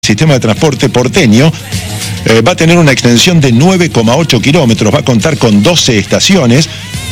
sistema de transporte porteño va a tener una extensión de 9,8 kilómetros, va a contar con 12 estaciones.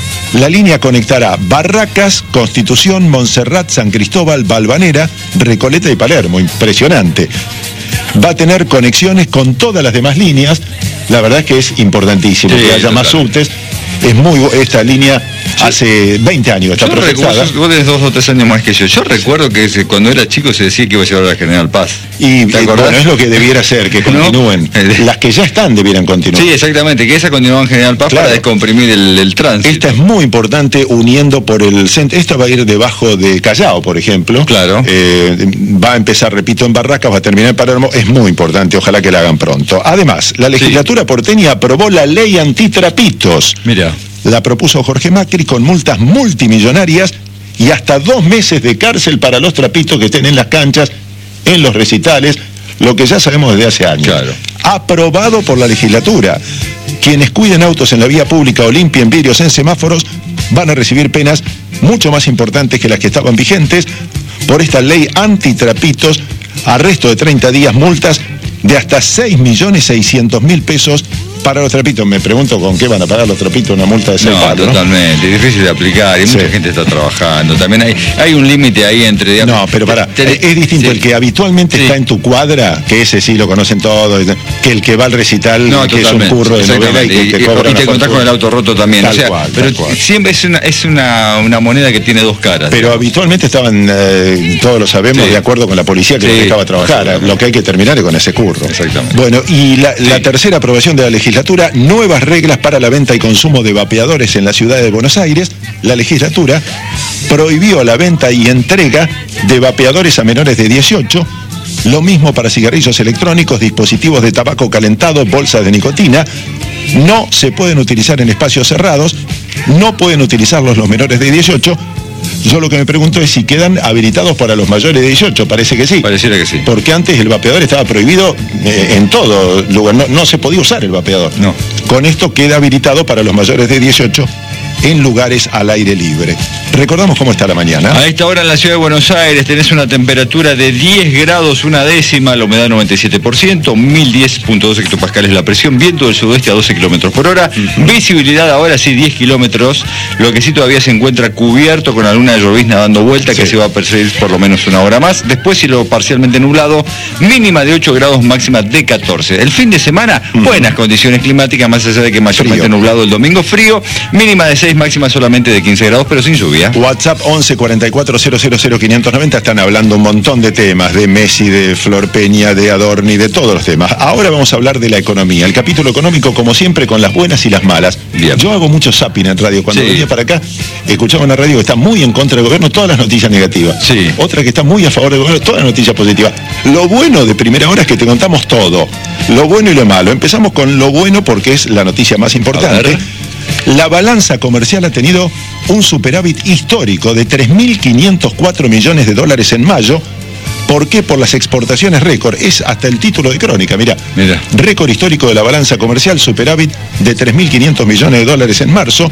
La línea conectará Barracas, Constitución, Montserrat, San Cristóbal, Valvanera, Recoleta y Palermo. Impresionante. Va a tener conexiones con todas las demás líneas. La verdad es que es importantísimo que haya más subtes. Es esta línea hace 20 años está proyectada. Vos tenés 2 o 3 años más que yo. Yo recuerdo que cuando era chico se decía que iba a llevar a la General Paz. Y bueno, es lo que debiera ser, que continúen. ¿No? Las que ya están debieran continuar. Sí, exactamente, que esa continuaba en General Paz, claro, para descomprimir el tránsito. Esta es muy importante, uniendo por el centro. Esta va a ir debajo de Callao, por ejemplo. Claro. Va a empezar, repito, en Barracas, va a terminar en Palermo. Es muy importante, ojalá que la hagan pronto. Además, la legislatura porteña aprobó la ley antitrapitos. Mira. La propuso Jorge Macri con multas multimillonarias y hasta 2 meses de cárcel para los trapitos que estén en las canchas, en los recitales, lo que ya sabemos desde hace años. Claro. Aprobado por la legislatura. Quienes cuiden autos en la vía pública o limpien vidrios en semáforos van a recibir penas mucho más importantes que las que estaban vigentes por esta ley antitrapitos, arresto de 30 días, multas de hasta 6.600.000 pesos para los trapitos. Me pregunto con qué van a pagar los trapitos una multa de 6 palos, ¿no? Totalmente, difícil de aplicar y mucha gente está trabajando. También hay un límite ahí entre... Digamos, no, pero es distinto el que habitualmente está en tu cuadra, que ese sí lo conocen todos, que el que va al recital, que es un curro de novela y que cobra. Y te contás con el auto roto también. Tal cual. Siempre es una moneda que tiene 2 caras. Pero habitualmente estaban, todos lo sabemos, de acuerdo con la policía que los dejaba trabajar. Lo que hay que terminar es con ese curro. Exactamente. Bueno, y la tercera aprobación de la legislatura, nuevas reglas para la venta y consumo de vapeadores en la ciudad de Buenos Aires. La legislatura prohibió la venta y entrega de vapeadores a menores de 18, lo mismo para cigarrillos electrónicos, dispositivos de tabaco calentado, bolsas de nicotina. No se pueden utilizar en espacios cerrados, no pueden utilizarlos los menores de 18. Yo lo que me pregunto es si quedan habilitados para los mayores de 18, parece que sí. Pareciera que sí. Porque antes el vapeador estaba prohibido en todo lugar, no se podía usar el vapeador. No. Con esto queda habilitado para los mayores de 18 en lugares al aire libre. Recordamos cómo está la mañana. A esta hora en la ciudad de Buenos Aires tenés una temperatura de 10 grados, 1/10, la humedad 97%, 1010.2 hectopascales la presión, viento del sudoeste a 12 kilómetros por hora, visibilidad ahora sí 10 kilómetros, lo que sí todavía se encuentra cubierto con alguna llovizna dando vuelta que se va a perseguir por lo menos 1 hora más. Después cielo parcialmente nublado, mínima de 8 grados, máxima de 14. El fin de semana, buenas condiciones climáticas, más allá de que mayormente nublado el domingo, frío, mínima de 6, máxima solamente de 15 grados, pero sin lluvia. WhatsApp 11 44 000 590, están hablando un montón de temas, de Messi, de Flor Peña, de Adorni, de todos los temas. Ahora vamos a hablar de la economía, el capítulo económico como siempre con las buenas y las malas. Bien. Yo hago mucho zapping en radio, cuando venía para acá escuchaba una radio que está muy en contra del gobierno, todas las noticias negativas. Sí. Otra que está muy a favor del gobierno, todas las noticias positivas. Lo bueno de primera hora es que te contamos todo, lo bueno y lo malo. Empezamos con lo bueno porque es la noticia más importante. La balanza comercial ha tenido un superávit histórico de 3.504 millones de dólares en mayo. ¿Por qué? Por las exportaciones récord. Es hasta el título de crónica, mira. Récord histórico de la balanza comercial, superávit de 3.500 millones de dólares en marzo.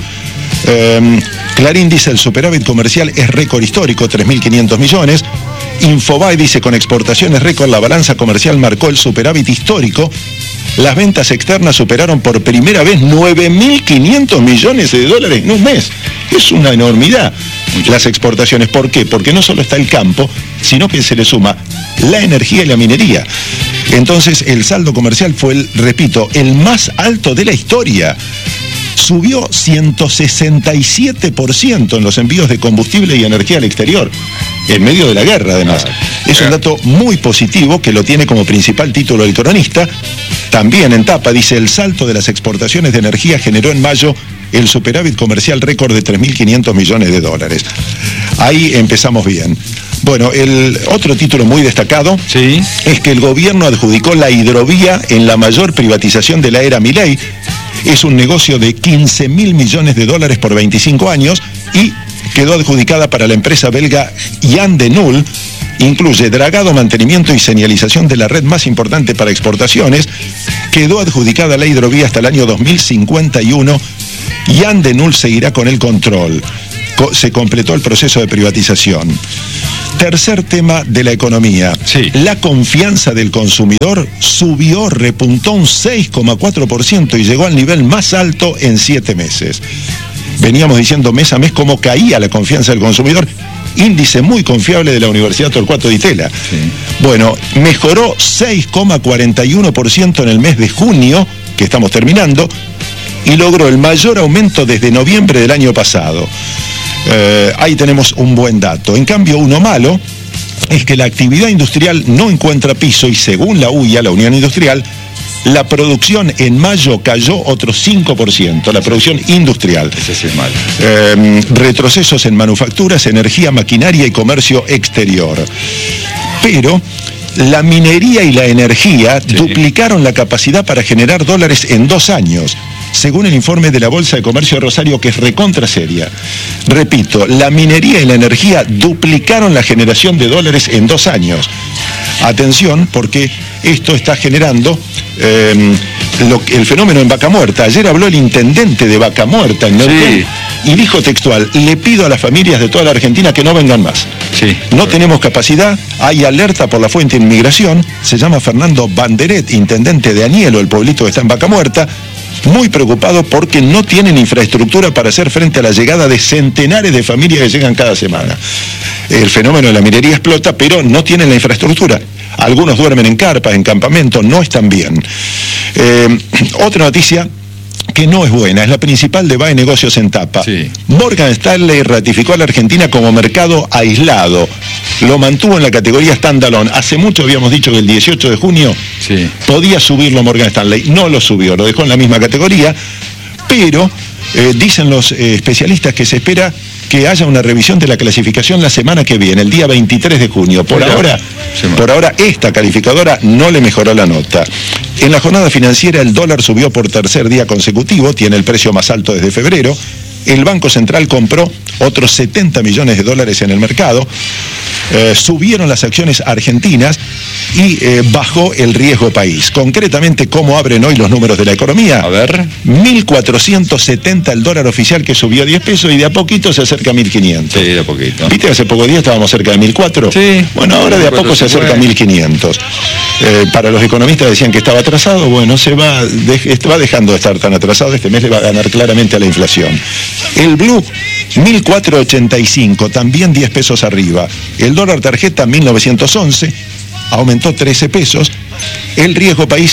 Clarín dice el superávit comercial es récord histórico, 3.500 millones. Infobae dice con exportaciones récord la balanza comercial marcó el superávit histórico. Las ventas externas superaron por primera vez 9.500 millones de dólares en un mes. Es una enormidad. Las exportaciones, ¿por qué? Porque no solo está el campo, sino que se le suma la energía y la minería. Entonces el saldo comercial fue, repito, el más alto de la historia. Subió 167% en los envíos de combustible y energía al exterior, en medio de la guerra además. Es un dato muy positivo que lo tiene como principal título el cronista. También en tapa dice el salto de las exportaciones de energía generó en mayo el superávit comercial récord de 3.500 millones de dólares. Ahí empezamos bien. Bueno, el otro título muy destacado es que el gobierno adjudicó la hidrovía en la mayor privatización de la era Milei. Es un negocio de 15.000 millones de dólares por 25 años y quedó adjudicada para la empresa belga Jan de Nul. Incluye dragado, mantenimiento y señalización de la red más importante para exportaciones. Quedó adjudicada la hidrovía hasta el año 2051. Jan de Nul seguirá con el control. se completó el proceso de privatización. Tercer tema de la economía. Sí. La confianza del consumidor subió, repuntó un 6,4% y llegó al nivel más alto en 7 meses. Veníamos diciendo mes a mes cómo caía la confianza del consumidor. Índice muy confiable de la Universidad Torcuato Di Itela. Sí. Bueno, mejoró 6,41% en el mes de junio, que estamos terminando, y logró el mayor aumento desde noviembre del año pasado. Ahí tenemos un buen dato. En cambio, uno malo es que la actividad industrial no encuentra piso y según la UIA, la Unión Industrial, la producción en mayo cayó otro 5%, la producción industrial. Ese sí es malo. Retrocesos en manufacturas, energía, maquinaria y comercio exterior. Pero la minería y la energía duplicaron la capacidad para generar dólares en 2 años, según el informe de la Bolsa de Comercio de Rosario, que es recontra seria. Repito, la minería y la energía duplicaron la generación de dólares en 2 años. Atención, porque esto está generando el fenómeno en Vaca Muerta. Ayer habló el intendente de Vaca Muerta en Neuquén y dijo textual: le pido a las familias de toda la Argentina que no vengan más. No tenemos capacidad, hay alerta por la fuente de inmigración. Se llama Fernando Banderet, intendente de Anielo, el pueblito que está en Vaca Muerta, muy preocupado porque no tienen infraestructura para hacer frente a la llegada de centenares de familias que llegan cada semana. El fenómeno de la minería explota, pero no tienen la infraestructura. Algunos duermen en carpas, en campamentos, no están bien. Otra noticia que no es buena, es la principal de BAE Negocios en tapa. Morgan Stanley ratificó a la Argentina como mercado aislado. Lo mantuvo en la categoría standalone. Hace mucho habíamos dicho que el 18 de junio podía subirlo Morgan Stanley. No lo subió, lo dejó en la misma categoría, pero dicen los especialistas que se espera que haya una revisión de la clasificación la semana que viene, el día 23 de junio. Por ahora esta calificadora no le mejoró la nota. En la jornada financiera el dólar subió por tercer día consecutivo, tiene el precio más alto desde febrero. El Banco Central compró otros 70 millones de dólares en el mercado. Subieron las acciones argentinas y bajó el riesgo país. Concretamente, ¿cómo abren hoy los números de la economía? A ver. 1.470 el dólar oficial, que subió 10 pesos y de a poquito se acerca a 1.500. Sí, de a poquito. ¿Viste? Hace pocos días estábamos cerca de 1.400. Sí. Bueno, ahora de a poco se acerca a 1.500. Para los economistas decían que estaba atrasado. Bueno, se va dejando de estar tan atrasado. Este mes le va a ganar claramente a la inflación. El blue, 1.485, también 10 pesos arriba. El dólar tarjeta, 1.911, aumentó 13 pesos. El riesgo país,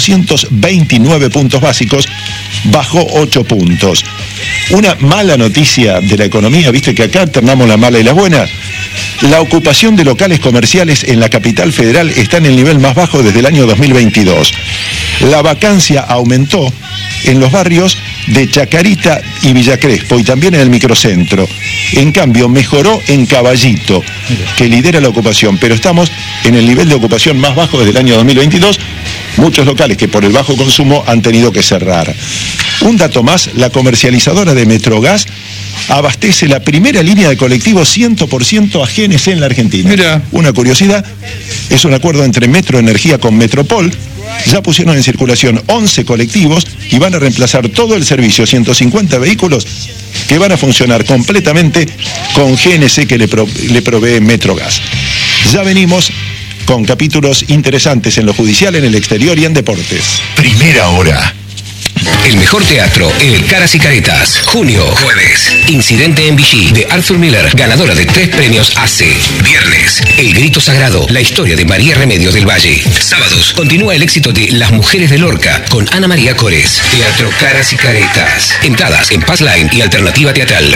429 puntos básicos, bajó 8 puntos. Una mala noticia de la economía, viste que acá alternamos la mala y la buena. La ocupación de locales comerciales en la capital federal está en el nivel más bajo desde el año 2022. La vacancia aumentó en los barrios de Chacarita y Villa Crespo y también en el microcentro. En cambio, mejoró en Caballito, que lidera la ocupación, pero estamos en el nivel de ocupación más bajo desde el año 2022. Muchos locales que por el bajo consumo han tenido que cerrar. Un dato más, la comercializadora de Metrogas abastece la primera línea de colectivos 100% a GNC en la Argentina. Mira. Una curiosidad, es un acuerdo entre Metro Energía con Metropol. Ya pusieron en circulación 11 colectivos y van a reemplazar todo el servicio, 150 vehículos que van a funcionar completamente con GNC, que le provee Metrogas. Ya venimos con capítulos interesantes en lo judicial, en el exterior y en deportes. Primera hora. El mejor teatro en el Caras y Caretas. Junio, jueves. Incidente en Vichy, de Arthur Miller, ganadora de 3 premios ACE. Viernes, El Grito Sagrado, la historia de María Remedios del Valle. Sábados, continúa el éxito de Las Mujeres de Lorca, con Ana María Cores. Teatro Caras y Caretas. Entradas en Passline y Alternativa Teatral.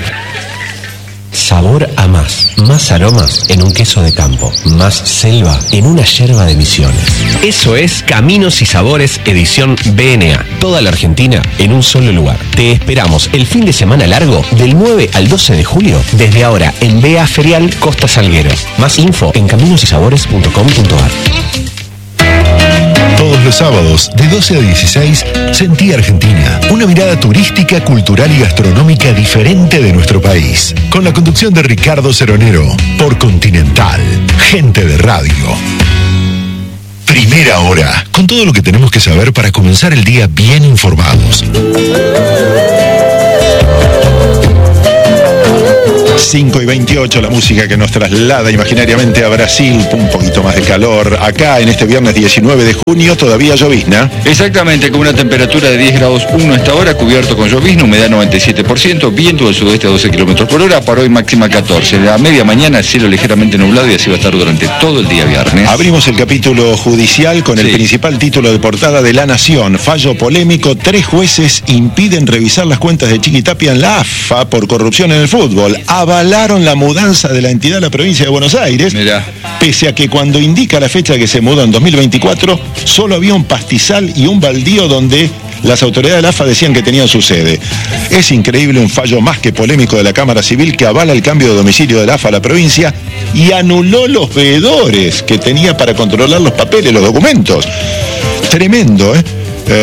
Sabor a más. Más aromas en un queso de campo. Más selva en una yerba de Misiones. Eso es Caminos y Sabores edición BNA. Toda la Argentina en un solo lugar. Te esperamos el fin de semana largo del 9 al 12 de julio. Desde ahora en BA Ferial Costa Salguero. Más info en caminosysabores.com.ar. Todos los sábados, de 12 a 16, Sentí Argentina. Una mirada turística, cultural y gastronómica diferente de nuestro país. Con la conducción de Ricardo Ceronero, por Continental. Gente de radio. Primera hora. Con todo lo que tenemos que saber para comenzar el día bien informados. 5:28, la música que nos traslada imaginariamente a Brasil, un poquito más de calor. Acá en este viernes 19 de junio todavía llovizna. Exactamente, con una temperatura de 10 grados 1 hasta ahora, cubierto con llovizna, humedad 97%, viento del sudeste a 12 kilómetros por hora, para hoy máxima 14. A media mañana cielo ligeramente nublado y así va a estar durante todo el día viernes. Abrimos el capítulo judicial con el principal título de portada de La Nación. Fallo polémico, 3 jueces impiden revisar las cuentas de Chiquitapia en la AFA por corrupción en el fútbol. Avalaron la mudanza de la entidad a la provincia de Buenos Aires. Mirá. Pese a que cuando indica la fecha que se mudó en 2024, solo había un pastizal y un baldío donde las autoridades de la AFA decían que tenían su sede. Es increíble, un fallo más que polémico de la Cámara Civil que avala el cambio de domicilio de la AFA a la provincia y anuló los veedores que tenía para controlar los papeles, los documentos. Tremendo, ¿eh?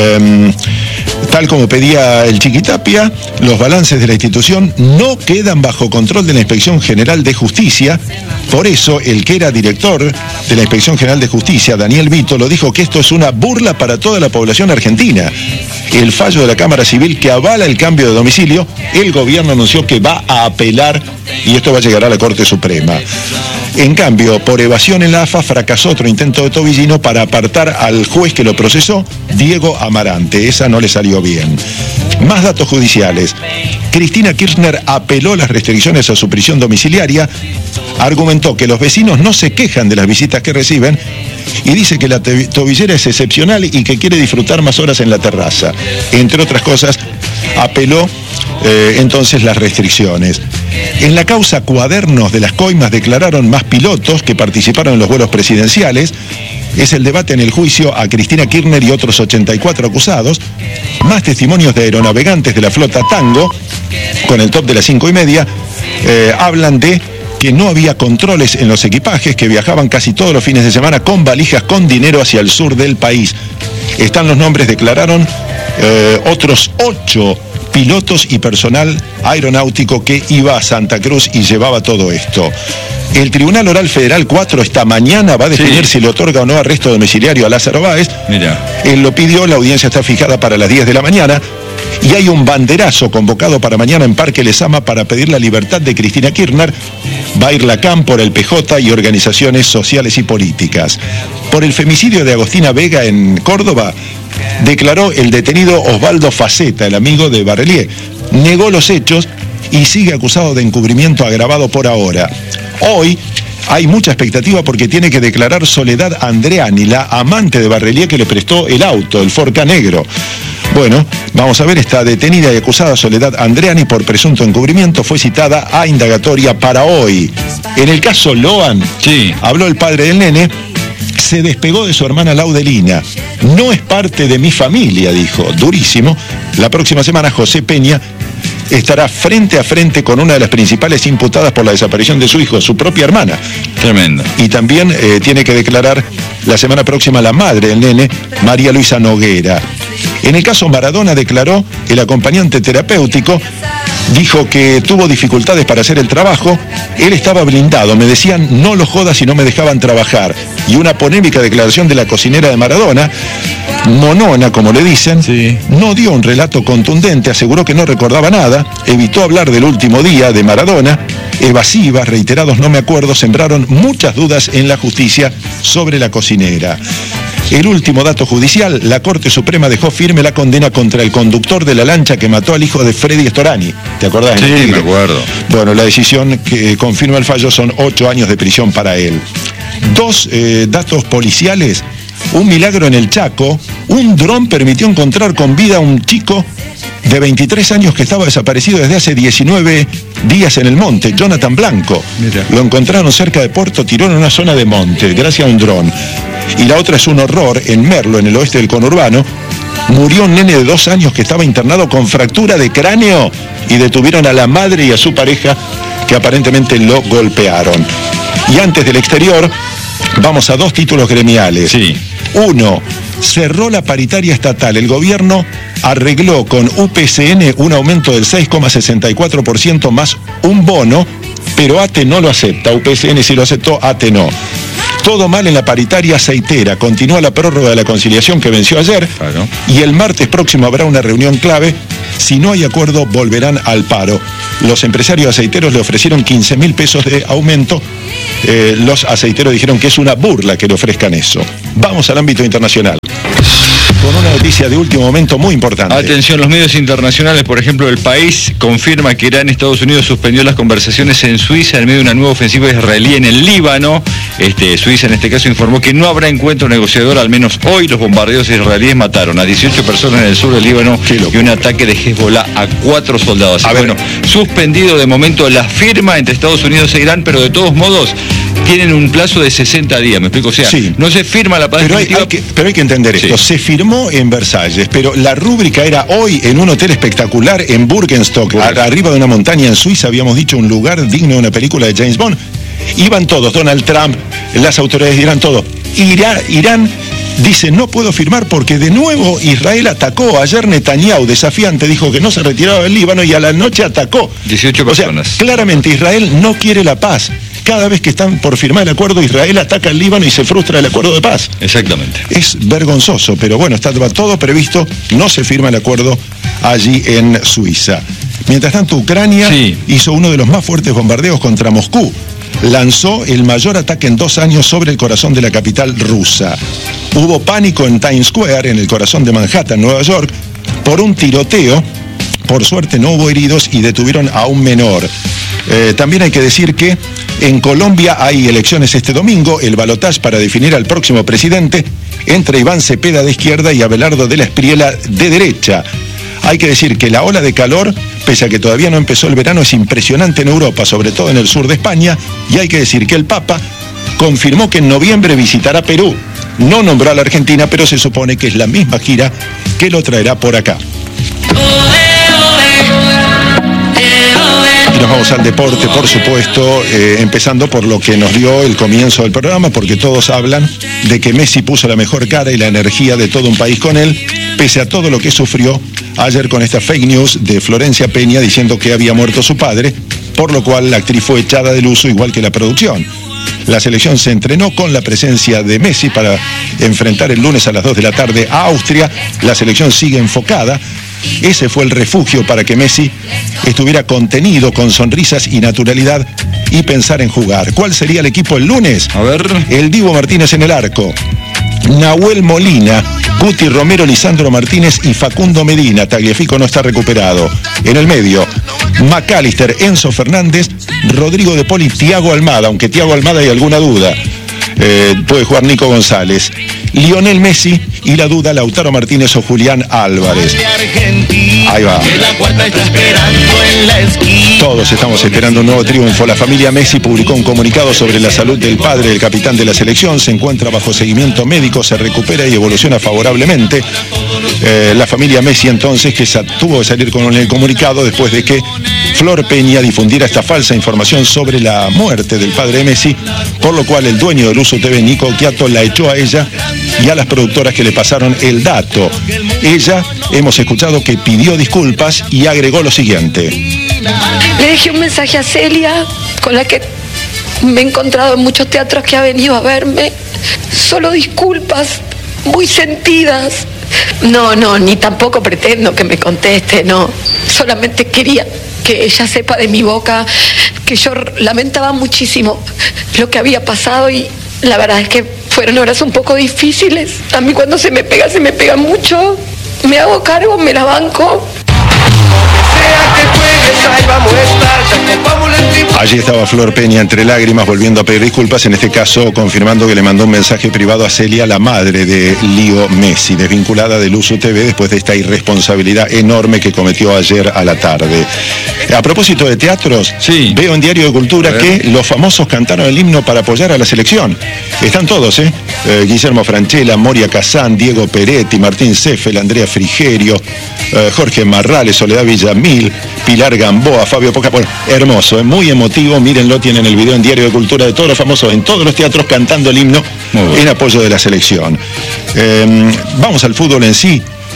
Tal como pedía el Chiquitapia, los balances de la institución no quedan bajo control de la Inspección General de Justicia. Por eso, el que era director de la Inspección General de Justicia, Daniel Vito, lo dijo que esto es una burla para toda la población argentina. El fallo de la Cámara Civil que avala el cambio de domicilio, el gobierno anunció que va a apelar y esto va a llegar a la Corte Suprema. En cambio, por evasión en la AFA fracasó otro intento de Tobillino para apartar al juez que lo procesó, Diego Amarante. Esa no le salió bien. Más datos judiciales. Cristina Kirchner apeló las restricciones a su prisión domiciliaria, argumentó que los vecinos no se quejan de las visitas que reciben y dice que la tobillera es excepcional y que quiere disfrutar más horas en la terraza. Entre otras cosas, apeló entonces las restricciones. En la causa Cuadernos de las Coimas declararon más pilotos que participaron en los vuelos presidenciales. Es el debate en el juicio a Cristina Kirchner y otros 84 acusados. Más testimonios de aeronavegantes de la flota Tango, con el top de las 5:30, hablan de que no había controles en los equipajes, que viajaban casi todos los fines de semana con valijas con dinero hacia el sur del país. Están los nombres, declararon otros 8 pilotos y personal aeronáutico que iba a Santa Cruz y llevaba todo esto. El Tribunal Oral Federal 4 esta mañana va a definir si le otorga o no arresto domiciliario a Lázaro Báez. Mirá. Él lo pidió, la audiencia está fijada para las 10 de la mañana y hay un banderazo convocado para mañana en Parque Lezama para pedir la libertad de Cristina Kirchner. Va a ir la CAM por el PJ y organizaciones sociales y políticas. Por el femicidio de Agostina Vega en Córdoba, declaró el detenido Osvaldo Faceta, el amigo de Barrelier. Negó los hechos y sigue acusado de encubrimiento agravado por ahora. Hoy hay mucha expectativa porque tiene que declarar Soledad Andreani, la amante de Barrelier que le prestó el auto, el Forca negro. Bueno, vamos a ver, está detenida y acusada Soledad Andreani por presunto encubrimiento, fue citada a indagatoria para hoy. En el caso Loan, habló el padre del nene, se despegó de su hermana Laudelina. No es parte de mi familia, dijo, durísimo. La próxima semana José Peña estará frente a frente con una de las principales imputadas por la desaparición de su hijo, su propia hermana. Tremendo. Y también tiene que declarar la semana próxima la madre del nene, María Luisa Noguera. En el caso Maradona declaró el acompañante terapéutico, dijo que tuvo dificultades para hacer el trabajo, él estaba blindado, me decían no lo jodas y no me dejaban trabajar. Y una polémica declaración de la cocinera de Maradona, Monona, como le dicen, no dio un relato contundente, aseguró que no recordaba nada, evitó hablar del último día de Maradona, evasivas, reiterados no me acuerdo, sembraron muchas dudas en la justicia sobre la cocinera. El último dato judicial, la Corte Suprema dejó firme la condena contra el conductor de la lancha que mató al hijo de Freddy Storani. ¿Te acordás? Sí, me acuerdo. Bueno, la decisión que confirma el fallo son 8 años de prisión para él. 2 datos policiales. Un milagro en el Chaco. Un dron permitió encontrar con vida a un chico de 23 años que estaba desaparecido desde hace 19 días en el monte, Jonathan Blanco. Mira. Lo encontraron cerca de Puerto Tirón en una zona de monte, gracias a un dron. Y la otra es un horror, en Merlo, en el oeste del conurbano, murió un nene de 2 años que estaba internado con fractura de cráneo y detuvieron a la madre y a su pareja que aparentemente lo golpearon. Y antes del exterior, vamos a 2 títulos gremiales. Sí. 1, cerró la paritaria estatal. El gobierno arregló con UPCN un aumento del 6,64% más un bono, pero ATE no lo acepta. UPCN sí lo aceptó, ATE no. Todo mal en la paritaria aceitera. Continúa la prórroga de la conciliación que venció ayer. Claro. Y el martes próximo habrá una reunión clave. Si no hay acuerdo, volverán al paro. Los empresarios aceiteros le ofrecieron 15.000 pesos de aumento. Los aceiteros dijeron que es una burla que le ofrezcan eso. Vamos al ámbito internacional, con una noticia de último momento muy importante. Atención, los medios internacionales, por ejemplo, El País confirma que Irán, Estados Unidos, suspendió las conversaciones en Suiza en medio de una nueva ofensiva israelí en el Líbano. Suiza en este caso informó que no habrá encuentro negociador, al menos hoy. Los bombardeos israelíes mataron a 18 personas en el sur del Líbano y un ataque de Hezbollah a 4 soldados. Bueno, suspendido de momento la firma entre Estados Unidos e Irán, pero de todos modos tienen un plazo de 60 días, ¿me explico? O sea, sí, no se firma la paz definitiva. Pero hay que entender esto, se firmó en Versalles, pero la rúbrica era hoy en un hotel espectacular en Burgenstock, arriba de una montaña en Suiza, habíamos dicho, un lugar digno de una película de James Bond. Iban todos, Donald Trump, las autoridades de Irán, todo. Irán dice, no puedo firmar porque de nuevo Israel atacó. Ayer Netanyahu, desafiante, dijo que no se retiraba del Líbano y a la noche atacó. 18 personas. O sea, claramente Israel no quiere la paz. Cada vez que están por firmar el acuerdo, Israel ataca al Líbano y se frustra el acuerdo de paz. Exactamente. Es vergonzoso, pero bueno, estaba todo previsto, no se firma el acuerdo allí en Suiza. Mientras tanto, Ucrania hizo uno de los más fuertes bombardeos contra Moscú. Lanzó el mayor ataque en 2 años sobre el corazón de la capital rusa. Hubo pánico en Times Square, en el corazón de Manhattan, Nueva York, por un tiroteo. Por suerte no hubo heridos y detuvieron a un menor. También hay que decir que en Colombia hay elecciones este domingo, el balotaje para definir al próximo presidente entre Iván Cepeda de izquierda y Abelardo de la Espriella de derecha. Hay que decir que la ola de calor, pese a que todavía no empezó el verano, es impresionante en Europa, sobre todo en el sur de España, y hay que decir que el Papa confirmó que en noviembre visitará Perú. No nombró a la Argentina, pero se supone que es la misma gira que lo traerá por acá. Y nos vamos al deporte, por supuesto, empezando por lo que nos dio el comienzo del programa, porque todos hablan de que Messi puso la mejor cara y la energía de todo un país con él, pese a todo lo que sufrió ayer con esta fake news de Florencia Peña diciendo que había muerto su padre, por lo cual la actriz fue echada del uso, igual que la producción. La selección se entrenó con la presencia de Messi para enfrentar el lunes a las 2 de la tarde a Austria. La selección sigue enfocada. Ese fue el refugio para que Messi estuviera contenido, con sonrisas y naturalidad, y pensar en jugar. ¿Cuál sería el equipo el lunes? A ver. El Dibu Martínez en el arco, Nahuel Molina, Guti Romero, Lisandro Martínez y Facundo Medina. Tagliafico no está recuperado. En el medio, McAllister, Enzo Fernández, Rodrigo de Paul y Thiago Almada, aunque Thiago Almada hay alguna duda. Puede jugar Nico González, Lionel Messi y la duda Lautaro Martínez o Julián Álvarez. Ahí va. Todos estamos esperando un nuevo triunfo. La familia Messi publicó un comunicado sobre la salud del padre del capitán de la selección. Se encuentra bajo seguimiento médico, se recupera y evoluciona favorablemente. La familia Messi entonces, que tuvo que salir con el comunicado después de que Flor Peña difundiera esta falsa información sobre la muerte del padre de Messi, por lo cual el dueño del Luzu TV, Nico Occhiato, la echó a ella y a las productoras que le pasaron el dato. Ella, hemos escuchado que pidió disculpas y agregó lo siguiente. Le dejé un mensaje a Celia, con la que me he encontrado en muchos teatros que ha venido a verme. Solo disculpas, muy sentidas. No, ni tampoco pretendo que me conteste, no. Solamente quería que ella sepa de mi boca que yo lamentaba muchísimo lo que había pasado y la verdad es que fueron horas un poco difíciles. A mí cuando se me pega mucho. Me hago cargo, me la banco. Allí estaba Flor Peña entre lágrimas volviendo a pedir disculpas, en este caso confirmando que le mandó un mensaje privado a Celia, la madre de Lío Messi, desvinculada del Luzu TV después de esta irresponsabilidad enorme que cometió ayer a la tarde. A propósito de teatros, veo en Diario de Cultura que los famosos cantaron el himno para apoyar a la selección. Están todos, Guillermo Francella, Moria Kazán, Diego Peretti, Martín Seffel, Andrea Frigerio, Jorge Marrales, Soledad Villamil, Pilar Gamboa, Fabio Poca. Bueno, hermoso, muy emotivo. Mírenlo, tienen el video en Diario de Cultura de todos los famosos en todos los teatros cantando el himno en apoyo de la selección. Vamos al fútbol en sí.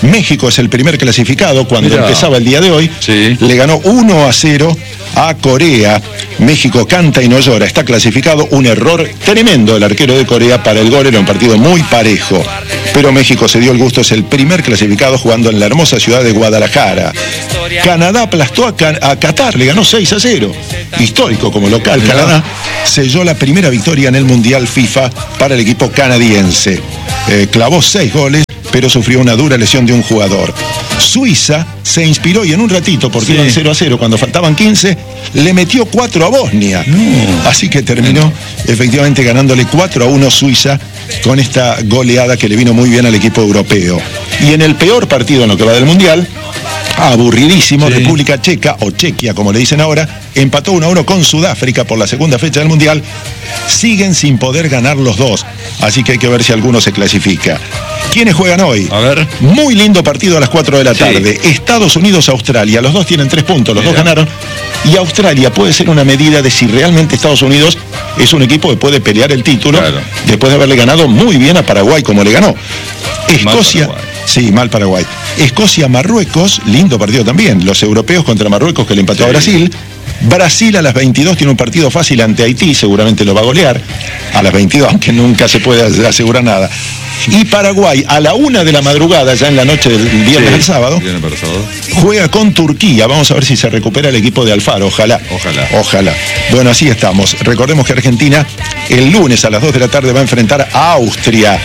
México es el primer clasificado cuando empezaba el día de hoy. Sí. Le ganó 1-0 a Corea. México canta y no llora, está clasificado. Un error tremendo del arquero de Corea para el gol, era un partido muy parejo. Pero México se dio el gusto, es el primer clasificado jugando en la hermosa ciudad de Guadalajara. Canadá aplastó a Qatar, le ganó 6-0. Histórico como local, Canadá selló la primera victoria en el Mundial FIFA para el equipo canadiense. Clavó 6 goles, pero sufrió una dura lesión de un jugador. Suiza se inspiró y en un ratito, porque iban 0-0 cuando faltaban 15, le metió 4 a Bosnia. Así que terminó efectivamente ganándole 4-1 Suiza con esta goleada que le vino muy bien al equipo europeo. Y en el peor partido en lo que va del Mundial, aburridísimo, República Checa, o Chequia como le dicen ahora, empató 1-1 con Sudáfrica por la segunda fecha del Mundial. Siguen sin poder ganar los dos, así que hay que ver si alguno se clasifica. ¿Quiénes juegan hoy? A ver. Muy lindo partido a las 4 de la tarde. Estados Unidos-Australia, los dos tienen 3 puntos, los dos ganaron. Y Australia puede ser una medida de si realmente Estados Unidos es un equipo que puede pelear el título, después de haberle ganado muy bien a Paraguay como le ganó. Escocia... Sí, mal Paraguay. Escocia-Marruecos, lindo partido también. Los europeos contra Marruecos, que le empató a Brasil. Brasil a las 22 tiene un partido fácil ante Haití, seguramente lo va a golear. A las 22, aunque nunca se puede asegurar nada. Y Paraguay a la 1 de la madrugada, ya en la noche del viernes al sábado, juega con Turquía. Vamos a ver si se recupera el equipo de Alfaro. Ojalá. Bueno, así estamos. Recordemos que Argentina el lunes a las 2 de la tarde va a enfrentar a Austria.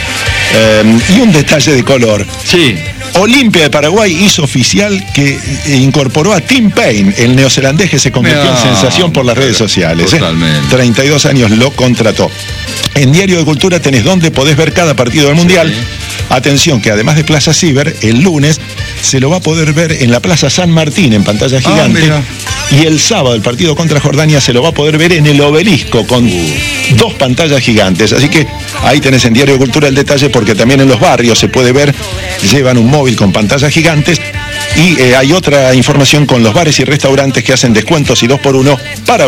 Y un detalle de color. Olimpia de Paraguay hizo oficial que incorporó a Tim Payne, el neozelandés que se convirtió en sensación por las redes sociales. 32 años lo contrató. En Diario de Cultura tenés donde podés ver cada partido del Mundial. Atención, que además de Plaza Ciber, el lunes se lo va a poder ver en la Plaza San Martín en pantalla gigante. Y el sábado el partido contra Jordania se lo va a poder ver en el Obelisco con 2 pantallas gigantes. Así que ahí tenés en Diario de Cultura el detalle, porque también en los barrios se puede ver. Llevan un móvil con pantallas gigantes. Y hay otra información con los bares y restaurantes que hacen descuentos y 2x1 para